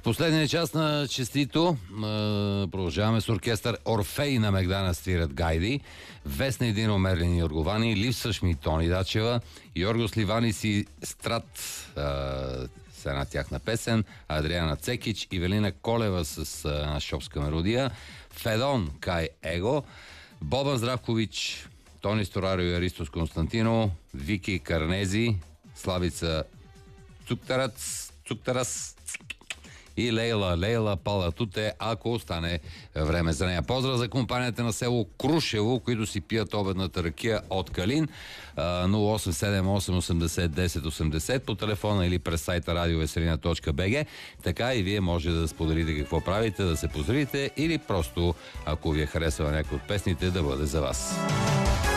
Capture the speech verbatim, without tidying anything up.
Последния час на Честито продължаваме с оркестър Орфей на Мегдана свират гайди, Весна Едино, Мерлин Йорговани, липсваш ми Тони Дачева, Йоргос Ливанис и Страт с една тяхна песен, Адриана Цекич, Ивелина Колева с една шопска мелодия, Федон Кай Его, Бобан Здравкович, Тони Сторарио и Аристос Константино, Вики Карнези, Славица Цуктарац, Цуктарас и Лейла, Лейла Палатуте, ако остане време за нея. Поздрав за компанията на село Крушево, които си пият обедната ракия от Калин. нула осем седем осем осемдесет десет осемдесет по телефона или през сайта радиовеселина точка би джи. Така и вие може да споделите какво правите, да се поздравите или просто, ако ви е харесала някой от песните, да бъде за вас.